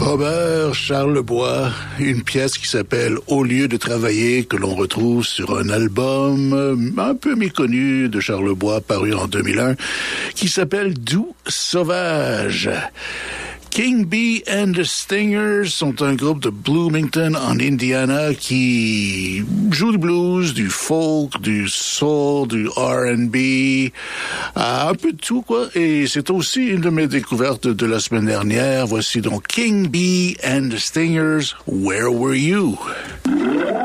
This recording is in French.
Robert Charlebois, une pièce qui s'appelle « Au lieu de travailler » que l'on retrouve sur un album un peu méconnu de Charlebois paru en 2001 qui s'appelle « Doux sauvage ». King Bee and the Stingers sont un groupe de Bloomington en Indiana qui joue du blues, du folk, du soul, du R&B, un peu de tout quoi. Et c'est aussi une de mes découvertes de la semaine dernière. Voici donc King Bee and the Stingers, Where Were You?